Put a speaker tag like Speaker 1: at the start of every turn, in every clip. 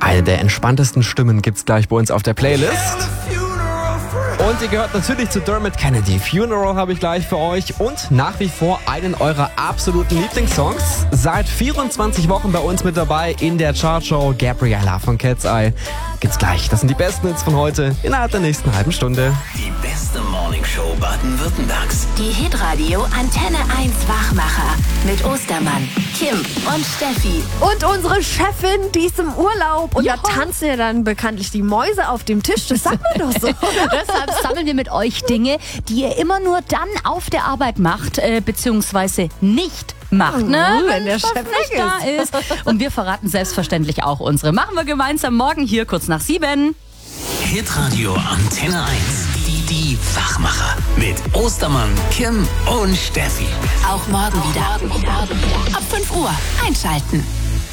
Speaker 1: Eine der entspanntesten Stimmen gibt's gleich bei uns auf der Playlist. Und ihr gehört natürlich zu Dermot Kennedy. Funeral habe ich gleich für euch. Und nach wie vor einen eurer absoluten Lieblingssongs. Seit 24 Wochen bei uns mit dabei in der Chartshow. Gabriella von Cat's Eye. Gibt's gleich. Das sind die besten Hits von heute innerhalb der nächsten halben Stunde.
Speaker 2: Die beste Morningshow Baden-Württembergs.
Speaker 3: Die Hitradio Antenne 1 Wachmacher mit Ostermann, Kim und Steffi.
Speaker 4: Und unsere Chefin, die ist im Urlaub. Und da tanzen ja dann bekanntlich die Mäuse auf dem Tisch. Das sagt man doch so.
Speaker 5: Deshalb sammeln wir mit euch Dinge, die ihr immer nur dann auf der Arbeit macht, beziehungsweise nicht macht, ne?
Speaker 4: Wenn der Chef
Speaker 5: nicht da ist. Und wir verraten selbstverständlich auch unsere. Machen wir gemeinsam morgen hier kurz nach 7.
Speaker 2: Hitradio Antenne 1. Die Wachmacher mit Ostermann, Kim und Steffi.
Speaker 3: Auch morgen wieder. Ab 5 Uhr einschalten.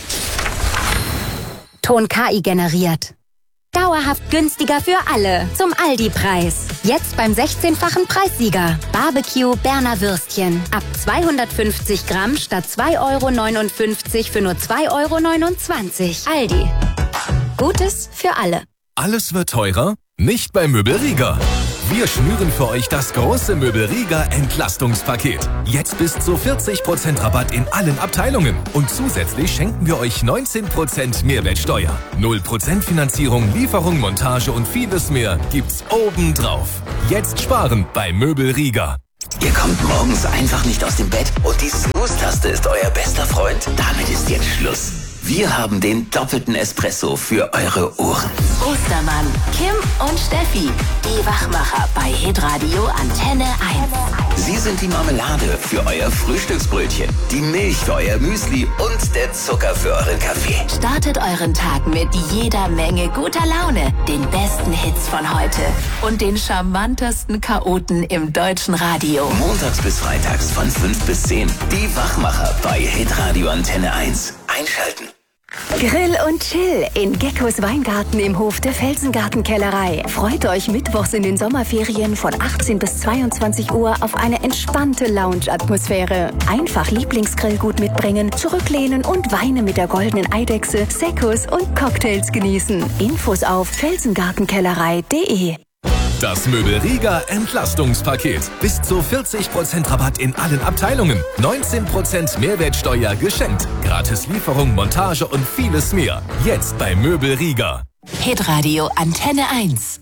Speaker 6: Ton KI generiert. Dauerhaft günstiger für alle. Zum Aldi-Preis. Jetzt beim 16-fachen Preissieger. Barbecue Berner Würstchen. Ab 250 Gramm statt 2,59 € für nur 2,29 €. Aldi. Gutes für alle.
Speaker 7: Alles wird teurer? Nicht bei Möbelrieger. Wir schnüren für euch das große Möbelrieger Entlastungspaket. Jetzt bis zu 40% Rabatt in allen Abteilungen. Und zusätzlich schenken wir euch 19% Mehrwertsteuer. 0% Finanzierung, Lieferung, Montage und vieles mehr gibt's obendrauf. Jetzt sparen bei Möbelrieger.
Speaker 2: Ihr kommt morgens einfach nicht aus dem Bett und die Snooze-Taste ist euer bester Freund? Damit ist jetzt Schluss. Wir haben den doppelten Espresso für eure Ohren.
Speaker 3: Ostermann, Kim und Steffi. Die Wachmacher bei Hitradio Antenne 1.
Speaker 2: Sie sind die Marmelade für euer Frühstücksbrötchen, die Milch für euer Müsli und der Zucker für euren Kaffee.
Speaker 3: Startet euren Tag mit jeder Menge guter Laune, den besten Hits von heute und den charmantesten Chaoten im deutschen Radio.
Speaker 2: Montags bis freitags von 5 bis 10. Die Wachmacher bei Hitradio Antenne 1. Einschalten.
Speaker 6: Grill und Chill in Geckos Weingarten im Hof der Felsengartenkellerei. Freut euch mittwochs in den Sommerferien von 18 bis 22 Uhr auf eine entspannte Lounge-Atmosphäre. Einfach Lieblingsgrillgut mitbringen, zurücklehnen und Weine mit der goldenen Eidechse, Seccos und Cocktails genießen. Infos auf felsengartenkellerei.de.
Speaker 7: Das Möbelrieger Entlastungspaket. Bis zu 40% Rabatt in allen Abteilungen. 19% Mehrwertsteuer geschenkt. Gratis Lieferung, Montage und vieles mehr. Jetzt bei Möbelrieger.
Speaker 3: Hitradio Antenne 1.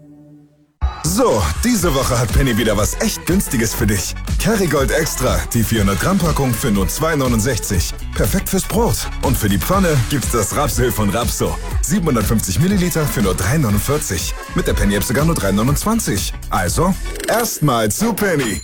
Speaker 8: So, diese Woche hat Penny wieder was echt Günstiges für dich. Kerrygold Extra, die 400 Gramm Packung für nur 2,69. Perfekt fürs Brot. Und für die Pfanne gibt's das Rapsöl von Rapso. 750 Milliliter für nur 3,49. Mit der Penny-App sogar nur 3,29. Also, erstmal zu Penny.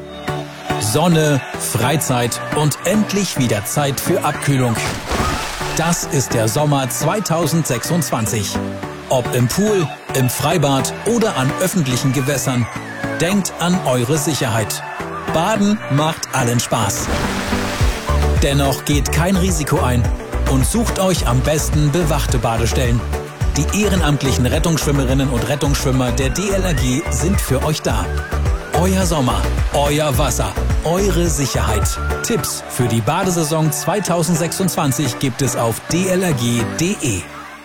Speaker 9: Sonne, Freizeit und endlich wieder Zeit für Abkühlung. Das ist der Sommer 2026. Ob im Pool, im Freibad oder an öffentlichen Gewässern. Denkt an eure Sicherheit. Baden macht allen Spaß. Dennoch geht kein Risiko ein und sucht euch am besten bewachte Badestellen. Die ehrenamtlichen Rettungsschwimmerinnen und Rettungsschwimmer der DLRG sind für euch da. Euer Sommer, euer Wasser, eure Sicherheit. Tipps für die Badesaison 2026 gibt es auf dlrg.de.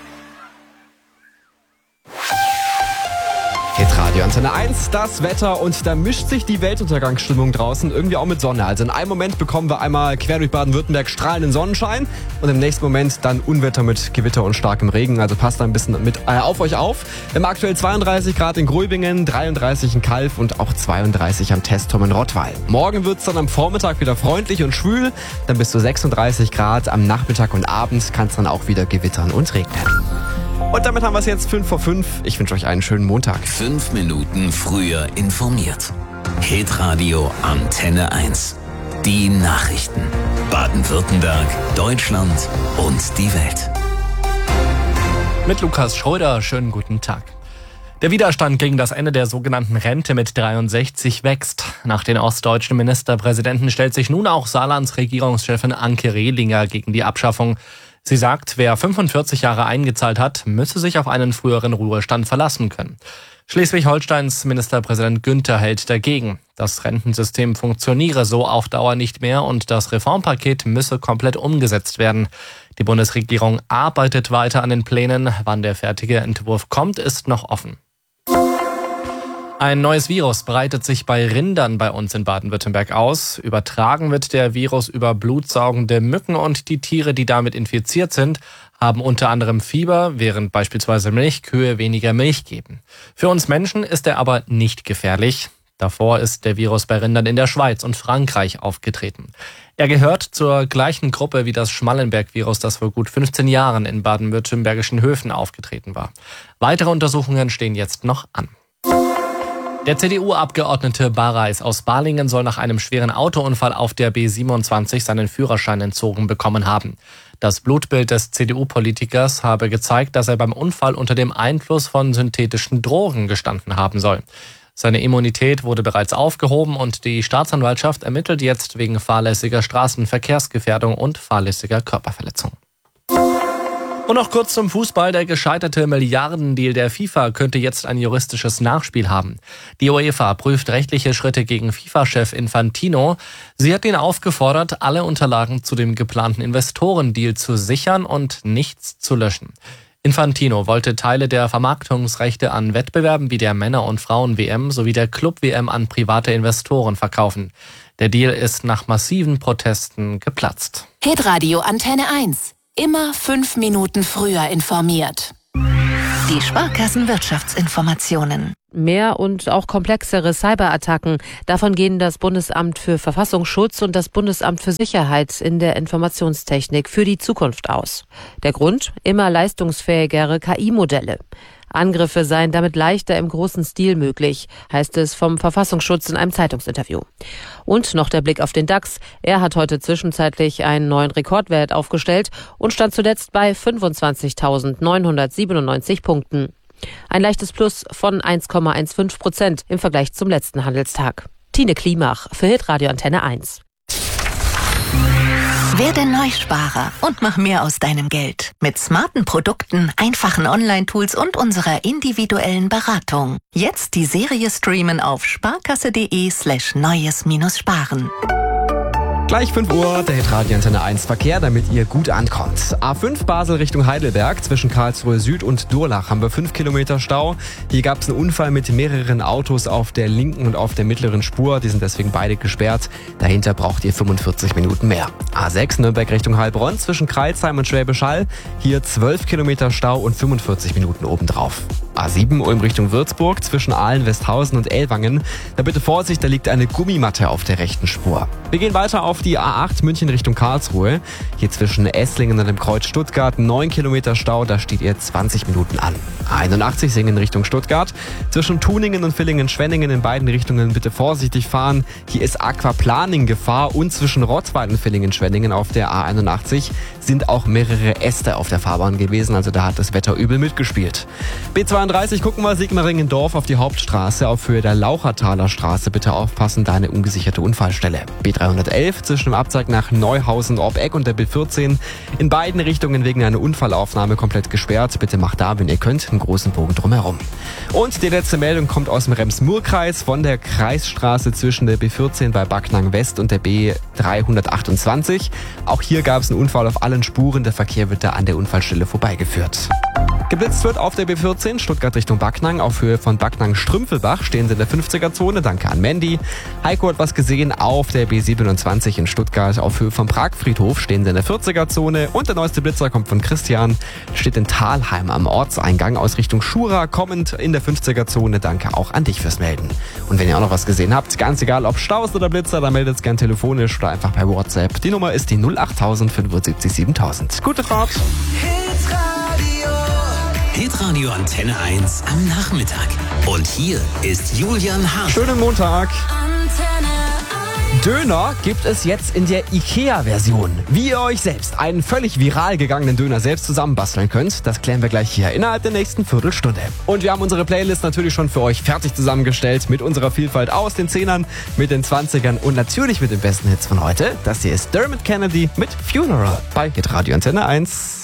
Speaker 1: Hitradio Antenne 1, das Wetter, und da mischt sich die Weltuntergangsstimmung draußen irgendwie auch mit Sonne. Also in einem Moment bekommen wir einmal quer durch Baden-Württemberg strahlenden Sonnenschein und im nächsten Moment dann Unwetter mit Gewitter und starkem Regen. Also passt da ein bisschen auf euch auf. Wir haben aktuell 32 Grad in Gröbingen, 33 in Calw und auch 32 am Testturm in Rottweil. Morgen wird es dann am Vormittag wieder freundlich und schwül, dann bis zu 36 Grad. Am Nachmittag und Abend kann es dann auch wieder gewittern und regnen. Und damit haben wir es jetzt 5 vor 5. Ich wünsche euch einen schönen Montag.
Speaker 2: 5 Minuten früher informiert. Hitradio Antenne 1. Die Nachrichten. Baden-Württemberg, Deutschland und die Welt.
Speaker 10: Mit Lukas Schröder, schönen guten Tag. Der Widerstand gegen das Ende der sogenannten Rente mit 63 wächst. Nach den ostdeutschen Ministerpräsidenten stellt sich nun auch Saarlands Regierungschefin Anke Rehlinger gegen die Abschaffung. Sie sagt, wer 45 Jahre eingezahlt hat, müsse sich auf einen früheren Ruhestand verlassen können. Schleswig-Holsteins Ministerpräsident Günther hält dagegen. Das Rentensystem funktioniere so auf Dauer nicht mehr und das Reformpaket müsse komplett umgesetzt werden. Die Bundesregierung arbeitet weiter an den Plänen. Wann der fertige Entwurf kommt, ist noch offen. Ein neues Virus breitet sich bei Rindern bei uns in Baden-Württemberg aus. Übertragen wird der Virus über blutsaugende Mücken und die Tiere, die damit infiziert sind, haben unter anderem Fieber, während beispielsweise Milchkühe weniger Milch geben. Für uns Menschen ist er aber nicht gefährlich. Davor ist der Virus bei Rindern in der Schweiz und Frankreich aufgetreten. Er gehört zur gleichen Gruppe wie das Schmallenberg-Virus, das vor gut 15 Jahren in baden-württembergischen Höfen aufgetreten war. Weitere Untersuchungen stehen jetzt noch an. Der CDU-Abgeordnete Bareis aus Balingen soll nach einem schweren Autounfall auf der B27 seinen Führerschein entzogen bekommen haben. Das Blutbild des CDU-Politikers habe gezeigt, dass er beim Unfall unter dem Einfluss von synthetischen Drogen gestanden haben soll. Seine Immunität wurde bereits aufgehoben und die Staatsanwaltschaft ermittelt jetzt wegen fahrlässiger Straßenverkehrsgefährdung und fahrlässiger Körperverletzung. Und noch kurz zum Fußball. Der gescheiterte Milliardendeal der FIFA könnte jetzt ein juristisches Nachspiel haben. Die UEFA prüft rechtliche Schritte gegen FIFA-Chef Infantino. Sie hat ihn aufgefordert, alle Unterlagen zu dem geplanten Investorendeal zu sichern und nichts zu löschen. Infantino wollte Teile der Vermarktungsrechte an Wettbewerben wie der Männer- und Frauen-WM sowie der Club-WM an private Investoren verkaufen. Der Deal ist nach massiven Protesten geplatzt.
Speaker 3: Hitradio Antenne 1. Immer 5 Minuten früher informiert. Die Sparkassenwirtschaftsinformationen.
Speaker 11: Mehr und auch komplexere Cyberattacken. Davon gehen das Bundesamt für Verfassungsschutz und das Bundesamt für Sicherheit in der Informationstechnik für die Zukunft aus. Der Grund? Immer leistungsfähigere KI-Modelle. Angriffe seien damit leichter im großen Stil möglich, heißt es vom Verfassungsschutz in einem Zeitungsinterview. Und noch der Blick auf den DAX. Er hat heute zwischenzeitlich einen neuen Rekordwert aufgestellt und stand zuletzt bei 25.997 Punkten. Ein leichtes Plus von 1,15% im Vergleich zum letzten Handelstag. Tine Klimach für Hitradio Antenne 1.
Speaker 3: Werde Neusparer und mach mehr aus deinem Geld. Mit smarten Produkten, einfachen Online-Tools und unserer individuellen Beratung. Jetzt die Serie streamen auf sparkasse.de/neues-sparen.
Speaker 1: Gleich 5 Uhr, der Hitradio Antenne 1 Verkehr, damit ihr gut ankommt. A5 Basel Richtung Heidelberg, zwischen Karlsruhe Süd und Durlach haben wir 5 Kilometer Stau. Hier gab es einen Unfall mit mehreren Autos auf der linken und auf der mittleren Spur. Die sind deswegen beide gesperrt. Dahinter braucht ihr 45 Minuten mehr. A6 Nürnberg Richtung Heilbronn, zwischen Crailsheim und Schwäbisch Hall. Hier 12 Kilometer Stau und 45 Minuten obendrauf. A7 Ulm Richtung Würzburg, zwischen Aalen, Westhausen und Ellwangen. Da bitte Vorsicht, da liegt eine Gummimatte auf der rechten Spur. Wir gehen weiter auf die A8 München Richtung Karlsruhe. Hier zwischen Esslingen und dem Kreuz Stuttgart 9 Kilometer Stau, da steht ihr 20 Minuten an. A81 Singen Richtung Stuttgart. Zwischen Tuningen und Villingen-Schwenningen in beiden Richtungen bitte vorsichtig fahren. Hier ist Aquaplaning Gefahr und zwischen Rottweil und Villingen-Schwenningen auf der A81 sind auch mehrere Äste auf der Fahrbahn gewesen, also da hat das Wetter übel mitgespielt. B32 gucken wir Sigmaringen-Dorf auf die Hauptstraße auf Höhe der Lauchertaler Straße. Bitte aufpassen, da eine ungesicherte Unfallstelle. B311 zwischen dem Abzweig nach Neuhausen-Orbeck und der B14 in beiden Richtungen wegen einer Unfallaufnahme komplett gesperrt. Bitte macht da, wenn ihr könnt, einen großen Bogen drumherum. Und die letzte Meldung kommt aus dem Rems-Murr-Kreis von der Kreisstraße zwischen der B14 bei Backnang West und der B328. Auch hier gab es einen Unfall auf allen Spuren. Der Verkehr wird da an der Unfallstelle vorbeigeführt. Geblitzt wird auf der B14 Stuttgart Richtung Backnang. Auf Höhe von Backnang-Strümpfelbach stehen sie in der 50er-Zone. Danke an Mandy. Heiko hat was gesehen auf der B27 in Stuttgart. Auf Höhe vom Pragfriedhof stehen sie in der 40er-Zone. Und der neueste Blitzer kommt von Christian. Steht in Thalheim am Ortseingang aus Richtung Schura, kommend in der 50er-Zone. Danke auch an dich fürs Melden. Und wenn ihr auch noch was gesehen habt, ganz egal ob Staus oder Blitzer, dann meldet es gern telefonisch oder einfach per WhatsApp. Die Nummer ist die 08000 75 7000. Gute Fahrt!
Speaker 2: Hitradio Antenne 1 am Nachmittag. Und hier ist Julian Hart.
Speaker 1: Schönen Montag. Döner gibt es jetzt in der IKEA-Version. Wie ihr euch selbst einen völlig viral gegangenen Döner selbst zusammenbasteln könnt, das klären wir gleich hier innerhalb der nächsten Viertelstunde. Und wir haben unsere Playlist natürlich schon für euch fertig zusammengestellt mit unserer Vielfalt aus den 10ern, mit den 20ern und natürlich mit den besten Hits von heute. Das hier ist Dermot Kennedy mit Funeral bei Hitradio Antenne 1.